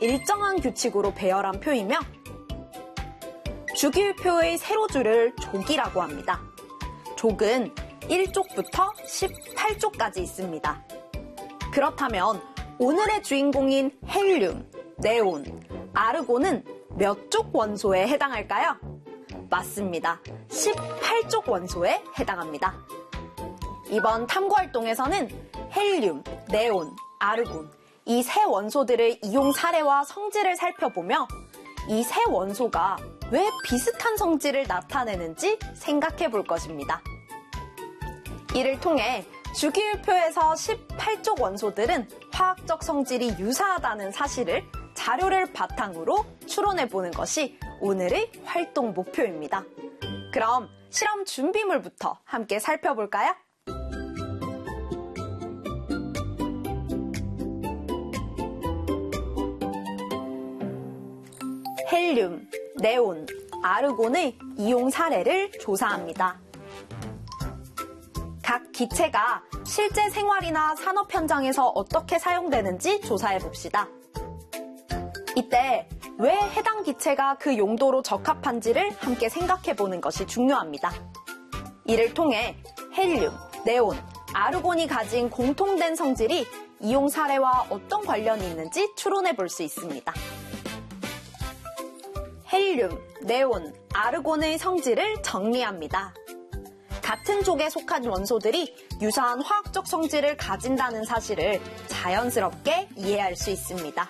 일정한 규칙으로 배열한 표이며 주기율표의 세로줄을 족이라고 합니다. 족은 1족부터 18족까지 있습니다. 그렇다면 오늘의 주인공인 헬륨, 네온, 아르곤은 몇 족 원소에 해당할까요? 맞습니다. 18족 원소에 해당합니다. 이번 탐구활동에서는 헬륨, 네온, 아르곤 이 세 원소들의 이용 사례와 성질을 살펴보며 이 세 원소가 왜 비슷한 성질을 나타내는지 생각해 볼 것입니다. 이를 통해 주기율표에서 18족 원소들은 화학적 성질이 유사하다는 사실을 자료를 바탕으로 추론해 보는 것이 오늘의 활동 목표입니다. 그럼 실험 준비물부터 함께 살펴볼까요? 헬륨, 네온, 아르곤의 이용 사례를 조사합니다. 각 기체가 실제 생활이나 산업 현장에서 어떻게 사용되는지 조사해 봅시다. 이때 왜 해당 기체가 그 용도로 적합한지를 함께 생각해 보는 것이 중요합니다. 이를 통해 헬륨, 네온, 아르곤이 가진 공통된 성질이 이용 사례와 어떤 관련이 있는지 추론해 볼 수 있습니다. 헬륨, 네온, 아르곤의 성질을 정리합니다. 같은 족에 속한 원소들이 유사한 화학적 성질을 가진다는 사실을 자연스럽게 이해할 수 있습니다.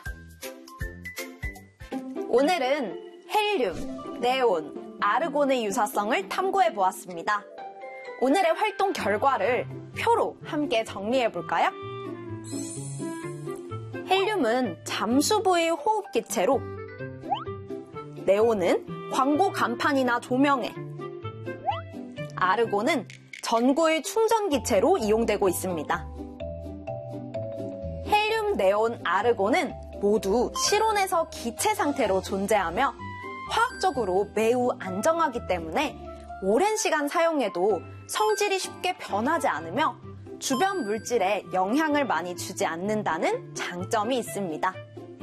오늘은 헬륨, 네온, 아르곤의 유사성을 탐구해 보았습니다. 오늘의 활동 결과를 표로 함께 정리해 볼까요? 헬륨은 잠수부의 호흡기체로, 네온은 광고 간판이나 조명에, 아르곤은 전구의 충전기체로 이용되고 있습니다. 헬륨, 네온, 아르곤은 모두 실온에서 기체 상태로 존재하며 화학적으로 매우 안정하기 때문에 오랜 시간 사용해도 성질이 쉽게 변하지 않으며 주변 물질에 영향을 많이 주지 않는다는 장점이 있습니다.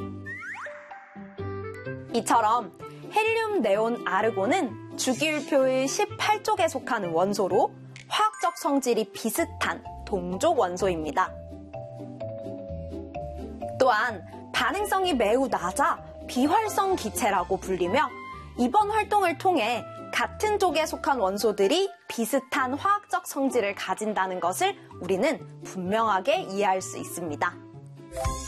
이처럼 헬륨, 네온, 아르곤은 주기율표의 18족에 속하는 원소로 화학적 성질이 비슷한 동족 원소입니다. 또한 반응성이 매우 낮아 비활성 기체라고 불리며 이번 활동을 통해 같은 족에 속한 원소들이 비슷한 화학적 성질을 가진다는 것을 우리는 분명하게 이해할 수 있습니다.